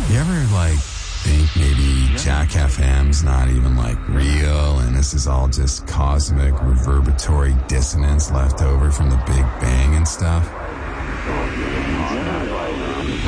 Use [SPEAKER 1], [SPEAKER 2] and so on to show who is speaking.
[SPEAKER 1] You ever, think maybe Jack FM's not even, real, and this is all just cosmic reverberatory dissonance left over from the Big Bang and stuff?